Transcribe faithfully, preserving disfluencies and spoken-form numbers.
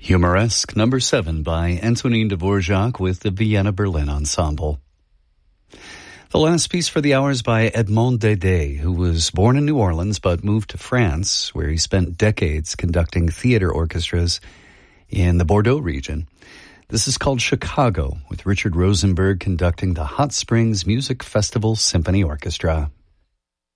Humoresque number seven by Antonin Dvorak with the Vienna Berlin Ensemble. The last piece for the hour is by Edmond Dédé, who was born in New Orleans but moved to France, where he spent decades conducting theater orchestras in the Bordeaux region. This is called Chicago, with Richard Rosenberg conducting the Hot Springs Music Festival Symphony Orchestra.